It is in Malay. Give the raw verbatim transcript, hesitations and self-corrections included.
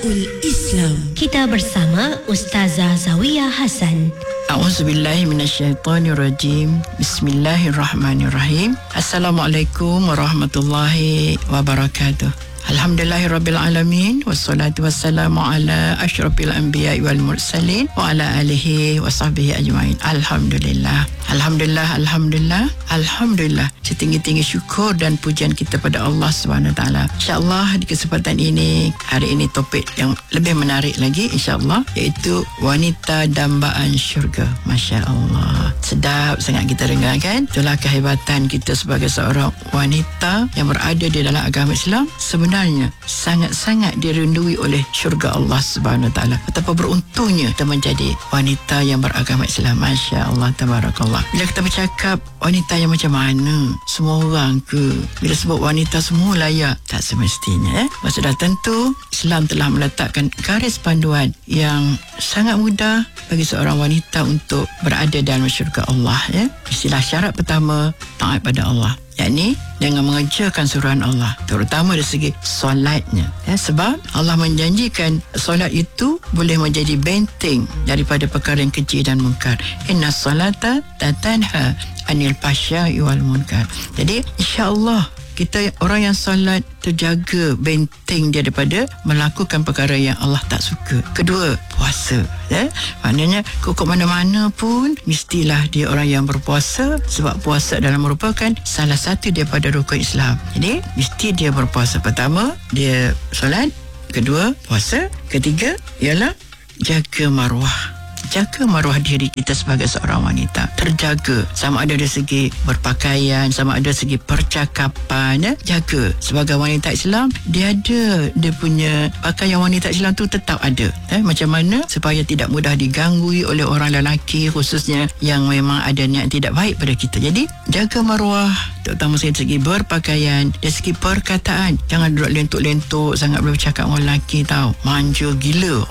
Siratul Islam. Kita bersama Ustazah Zawiyah Hasan. A'udzubillahi minasyaitonirrajim. Bismillahirrahmanirrahim. Assalamualaikum warahmatullahi wabarakatuh. Alhamdulillahirabbil alamin wassalatu wassalamu ala asyrafil anbiya'i wal mursalin wa ala alihi wa sahbihi ajmain. Alhamdulillah. Alhamdulillah, alhamdulillah, alhamdulillah. Setinggi-tinggi syukur dan pujian kita pada Allah Subhanahu Wa Taala. Insya-Allah di kesempatan ini, hari ini topik yang lebih menarik lagi insya-Allah, iaitu wanita dambaan syurga. Masya-Allah. Sedap sangat kita dengar kan? Itulah kehebatan kita sebagai seorang wanita yang berada di dalam agama Islam. Sebenarnya sangat-sangat dirindui oleh syurga Allah Subhanahu Wa Taala. Betapa beruntungnya kita menjadi wanita yang beragama Islam. Masya-Allah, tabarakallah. Bila kita bercakap wanita yang macam mana, semua orang ke? Bila sebut wanita semua layak? Tak semestinya. Eh? Maksudnya tentu Islam telah meletakkan garis panduan yang sangat mudah bagi seorang wanita untuk berada dalam syurga Allah. Eh? Istilah syarat pertama, taat pada Allah, yakni dengan mengerjakan suruhan Allah, terutama dari segi solatnya. Ya, sebab Allah menjanjikan solat itu boleh menjadi benteng daripada perkara yang keji dan munkar. Inna salata tatanha anil fahsya'i wal munkar. Jadi insya-Allah kita orang yang solat terjaga benteng dia daripada melakukan perkara yang Allah tak suka. Kedua, puasa. Ya? Maknanya kok mana-mana pun mestilah dia orang yang berpuasa, sebab puasa adalah merupakan salah satu daripada rukun Islam. Jadi mesti dia berpuasa. Pertama, dia solat. Kedua, puasa. Ketiga ialah jaga maruah. Jaga maruah diri kita sebagai seorang wanita. Terjaga, sama ada dari segi berpakaian, sama ada dari segi percakapan. Ya? Jaga. Sebagai wanita Islam, dia ada, dia punya pakaian wanita Islam tu tetap ada. Eh? Macam mana supaya tidak mudah diganggu oleh orang lelaki, khususnya yang memang ada niat tidak baik pada kita. Jadi jaga maruah, terutama dari segi berpakaian, dari segi perkataan. Jangan duduk lentuk-lentuk sangat bercakap dengan lelaki, tahu. Manja gila.